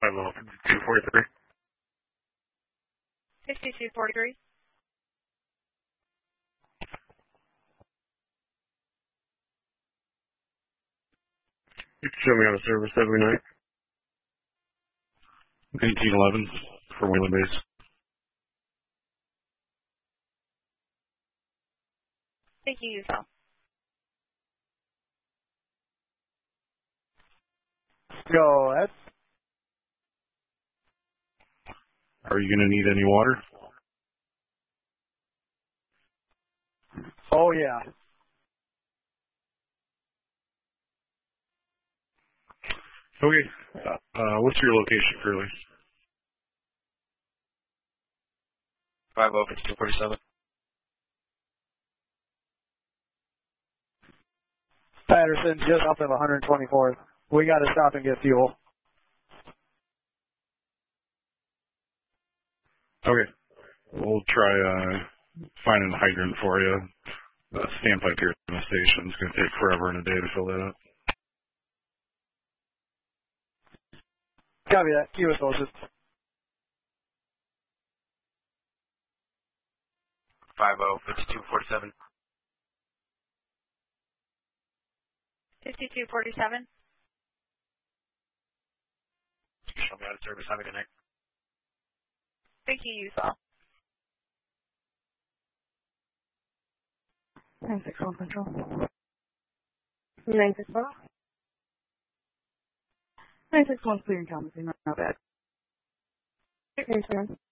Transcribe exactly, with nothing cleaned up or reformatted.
five oh, two forty-three. fifty-two forty-three. You can show me out of service seventy-nine. eighteen eleven for Wheeling Base. Thank you, Utah. Go ahead. Are you going to need any water? Oh, yeah. Okay. Uh, uh, what's your location, Curly? five oh, fifty-two forty-seven. Patterson, just off of one twenty-fourth. We got to stop and get fuel. Okay. We'll try uh, finding a hydrant for you. The standpipe here at the station is going to take forever and a day to fill that up. Copy that. Keep us posted. five oh, fifty-two forty-seven. fifty-two forty-seven. Show me out of service. Have a good night. Thank you, Utah. nine six one control. nine six one. nine six one clear and Thomas, not bad. Okay, sir.